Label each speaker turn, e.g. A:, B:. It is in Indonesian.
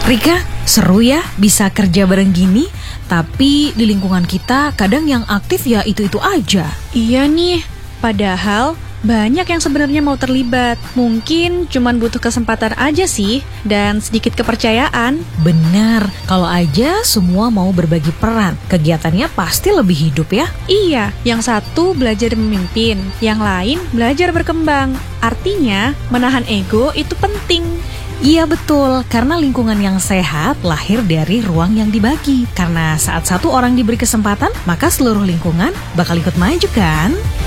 A: Rika, seru ya bisa kerja bareng gini, tapi di lingkungan kita kadang yang aktif ya itu-itu aja.
B: Iya nih, padahal banyak yang sebenarnya mau terlibat. Mungkin cuman butuh kesempatan aja sih, dan sedikit kepercayaan.
A: Benar, kalau aja semua mau berbagi peran, kegiatannya pasti lebih hidup ya.
B: Iya, yang satu belajar memimpin, yang lain belajar berkembang. Artinya, menahan ego itu penting.
A: Iya betul, karena lingkungan yang sehat lahir dari ruang yang dibagi. Karena saat satu orang diberi kesempatan, maka seluruh lingkungan bakal ikut maju kan?